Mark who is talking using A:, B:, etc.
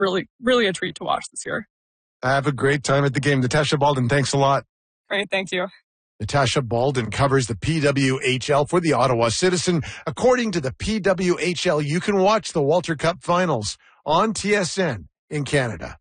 A: really, really a treat to watch this year.
B: Have a great time at the game. Natasha Baldwin, thanks a lot.
A: Great, thank you.
B: Natasha Baldwin covers the PWHL for the Ottawa Citizen. According to the PWHL, you can watch the Walter Cup Finals on TSN in Canada.